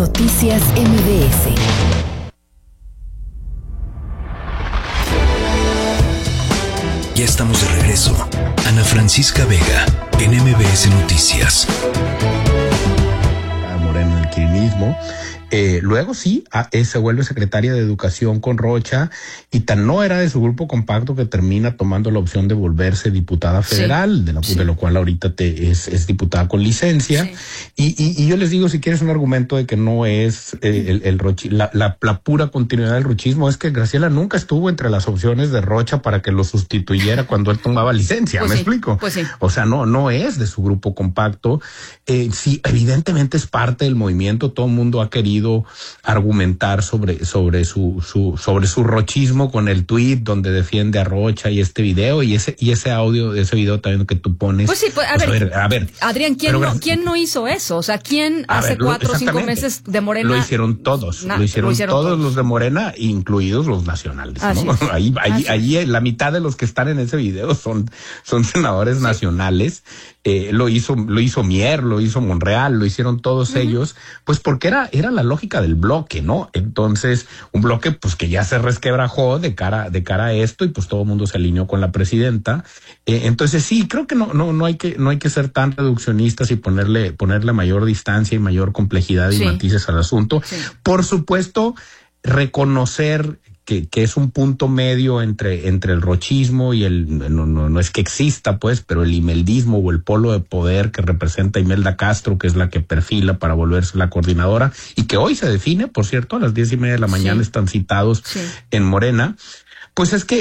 Noticias MBS. Ya estamos de regreso. Ana Francisca Vega, en MBS Noticias. Morena en el quirinismo. Luego sí, se vuelve secretaria de Educación con Rocha, y tan no era de su grupo compacto que termina tomando la opción de volverse diputada federal, sí, de lo cual ahorita es diputada con licencia. Sí. Y yo les digo, si quieres un argumento de que no es la pura continuidad del rochismo, es que Graciela nunca estuvo entre las opciones de Rocha para que lo sustituyera cuando él tomaba licencia. Pues ¿me explico? Pues sí. O sea, no es de su grupo compacto. Sí, evidentemente es parte del movimiento. Todo el mundo ha querido argumentar sobre su rochismo con el tuit donde defiende a Rocha y este video y ese audio, ese video también que tú pones. Pues sí, a ver, Adrián, ¿quién no hizo eso? O sea, ¿quién hace 4 o 5 meses de Morena? Lo hicieron todos, lo hicieron todos los de Morena, incluidos los nacionales, ¿no? Ahí la mitad de los que están en ese video son senadores nacionales. Lo hizo Mier, lo hizo Monreal, lo hicieron todos ellos, pues porque era la lógica del bloque, ¿no? Entonces, un bloque pues que ya se resquebrajó de cara a esto, y pues todo el mundo se alineó con la presidenta. Entonces sí, creo que no hay que ser tan reduccionistas y ponerle mayor distancia y mayor complejidad y matices al asunto. Sí. Por supuesto, reconocer que es un punto medio entre el rochismo y no es que exista, pues, pero el imeldismo o el polo de poder que representa Imelda Castro, que es la que perfila para volverse la coordinadora, y que hoy se define, por cierto, a las 10:30 de la mañana están citados en Morena. Pues es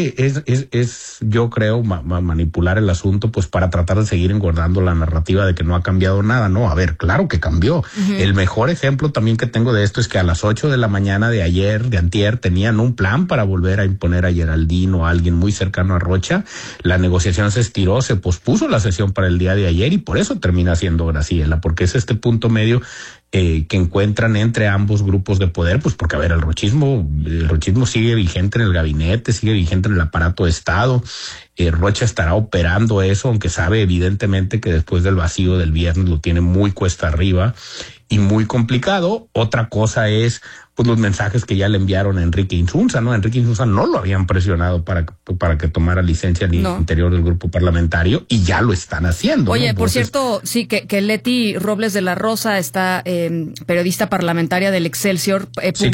yo creo, manipular el asunto, pues para tratar de seguir engordando la narrativa de que no ha cambiado nada. No, a ver, claro que cambió. Uh-huh. El mejor ejemplo también que tengo de esto es que a las 8 de la mañana de antier, tenían un plan para volver a imponer a Geraldine o a alguien muy cercano a Rocha. La negociación se estiró, se pospuso la sesión para el día de ayer, y por eso termina siendo Graciela, porque es este punto medio que encuentran entre ambos grupos de poder, pues porque, a ver, el rochismo sigue vigente en el gabinete, sigue vigente en el aparato de Estado. Rocha estará operando eso, aunque sabe evidentemente que después del vacío del viernes lo tiene muy cuesta arriba y muy complicado. Otra cosa es pues los mensajes que ya le enviaron a Enrique Insunza, ¿no? Enrique Insunza no lo habían presionado para que tomara licencia al interior del grupo parlamentario, y ya lo están haciendo. Oye, ¿no? Por cierto, sí, que Leti Robles de la Rosa, esta periodista parlamentaria del Excelsior,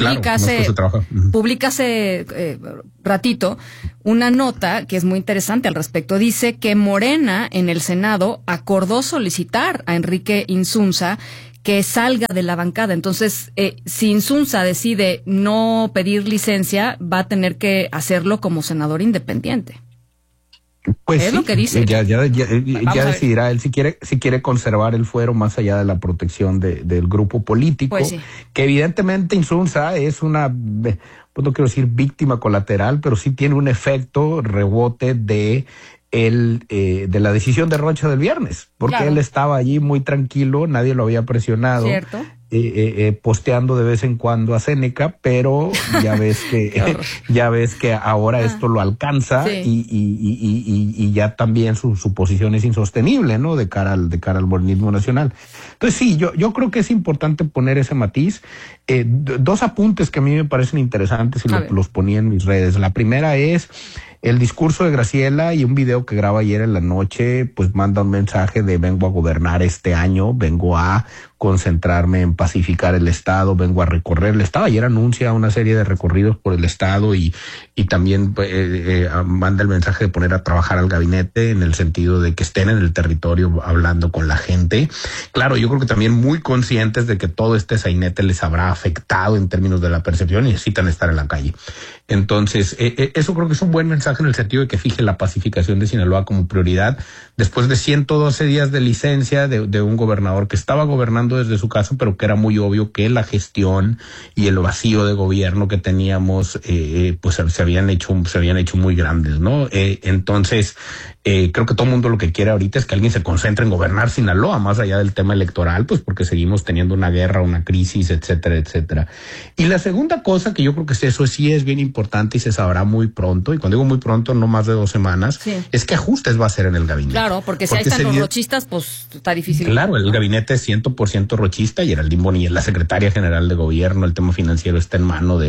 publica hace ratito una nota que es muy interesante al respecto. Dice que Morena en el Senado acordó solicitar a Enrique Insunza que salga de la bancada. Entonces, si Insunza decide no pedir licencia, va a tener que hacerlo como senador independiente. Pues es lo que dice. Ya decidirá él si quiere conservar el fuero más allá de la protección del grupo político. Pues sí. Que evidentemente Insunza es una, pues no quiero decir víctima colateral, pero sí tiene un efecto rebote de la decisión de Rocha del viernes, porque él estaba allí muy tranquilo, nadie lo había presionado. Cierto. Posteando de vez en cuando a Séneca, pero ya ves que ahora esto lo alcanza, y ya también su posición es insostenible, ¿no? De cara al morenismo nacional. Entonces sí, yo creo que es importante poner ese matiz. 2 apuntes que a mí me parecen interesantes y los ponía en mis redes. La primera es el discurso de Graciela, y un video que graba ayer en la noche, pues manda un mensaje de: vengo a gobernar este año, vengo a concentrarme en pacificar el Estado, vengo a recorrer el Estado. Ayer anuncia una serie de recorridos por el Estado, y también manda el mensaje de poner a trabajar al gabinete, en el sentido de que estén en el territorio hablando con la gente. Claro, yo creo que también muy conscientes de que todo este sainete les habrá afectado en términos de la percepción y necesitan estar en la calle. Entonces, eso creo que es un buen mensaje, en el sentido de que fije la pacificación de Sinaloa como prioridad, después de 112 días de licencia de un gobernador que estaba gobernando desde su casa, pero que era muy obvio que la gestión y el vacío de gobierno que teníamos, pues se habían hecho muy grandes, ¿no? Entonces, creo que todo el mundo lo que quiere ahorita es que alguien se concentre en gobernar Sinaloa, más allá del tema electoral, pues porque seguimos teniendo una guerra, una crisis, etcétera, etcétera. Y la segunda cosa, que yo creo que eso sí es bien importante y se sabrá muy pronto, y cuando digo muy pronto, no más de 2 semanas, es que ajustes va a hacer en el gabinete. Claro, porque si ahí están los rochistas, pues está difícil. Claro, el gabinete es 100% 100% rochista. Geraldine Bonilla es la secretaria general de gobierno, el tema financiero está en mano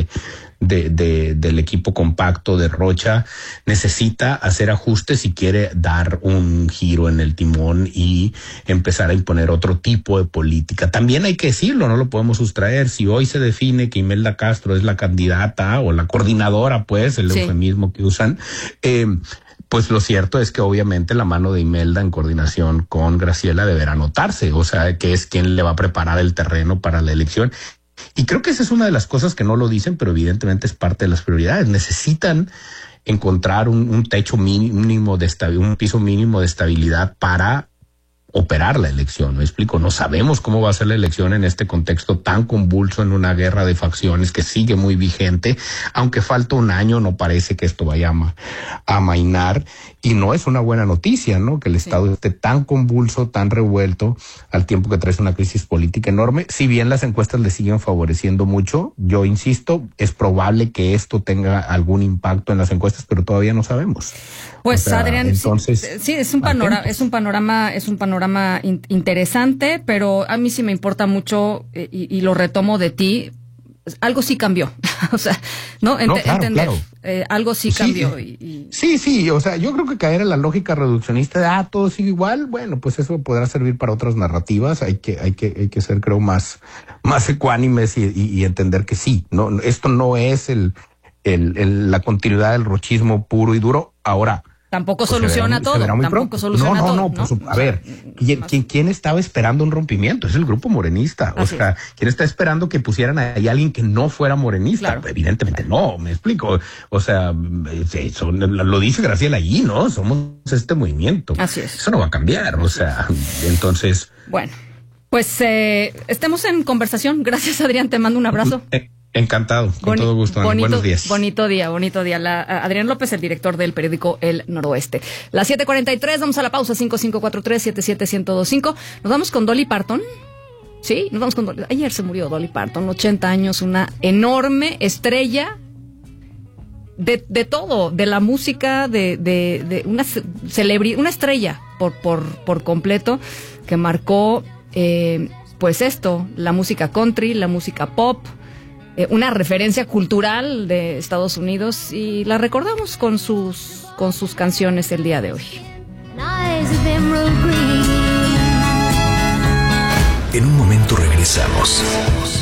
del equipo compacto de Rocha. Necesita hacer ajustes si quiere dar un giro en el timón y empezar a imponer otro tipo de política. También hay que decirlo, no lo podemos sustraer. Si hoy se define que Imelda Castro es la candidata o la coordinadora, pues, el eufemismo que usan, pues lo cierto es que obviamente la mano de Imelda en coordinación con Graciela deberá notarse, o sea, que es quien le va a preparar el terreno para la elección. Y creo que esa es una de las cosas que no lo dicen, pero evidentemente es parte de las prioridades. Necesitan encontrar un techo mínimo de estabilidad, un piso mínimo de estabilidad para operar la elección. ¿Me explico? No sabemos cómo va a ser la elección en este contexto tan convulso, en una guerra de facciones que sigue muy vigente. Aunque falta un año, no parece que esto vaya a amainar. Y no es una buena noticia, ¿no? Que el Estado esté tan convulso, tan revuelto, al tiempo que trae una crisis política enorme. Si bien las encuestas le siguen favoreciendo mucho, yo insisto, es probable que esto tenga algún impacto en las encuestas, pero todavía no sabemos. Pues, o sea, Adrián, entonces, sí, es un panorama interesante, pero a mí sí me importa mucho y lo retomo de ti. Algo sí cambió, o sea, ¿no? Entender, claro. Algo sí cambió. Sí, o sea, yo creo que caer en la lógica reduccionista de todo sigue igual, bueno, pues eso podrá servir para otras narrativas. Hay que ser, creo, más ecuánimes y entender que sí, no, esto no es la continuidad del rochismo puro y duro. Ahora, tampoco soluciona todo. A ver, ¿quién estaba esperando un rompimiento? Es el grupo morenista. O sea, ¿quién está esperando que pusieran ahí a alguien que no fuera morenista? Claro. Evidentemente no, me explico. O sea, lo dice Graciela allí, ¿no? Somos este movimiento. Así es. Eso no va a cambiar, o sea, entonces... Bueno, pues estemos en conversación. Gracias, Adrián, te mando un abrazo. Encantado, con todo gusto. Buenos días. Bonito día. Adrián López, el director del periódico El Noroeste. Las 7:43, vamos a la pausa, 5543-77125. Nos vamos con Dolly Parton. Sí, nos vamos con Dolly. Ayer se murió Dolly Parton, 80 años, una enorme estrella de todo, de la música, de una celebridad, una estrella por completo, que marcó, pues esto, la música country, la música pop, una referencia cultural de Estados Unidos, y la recordamos con sus canciones el día de hoy. En un momento regresamos.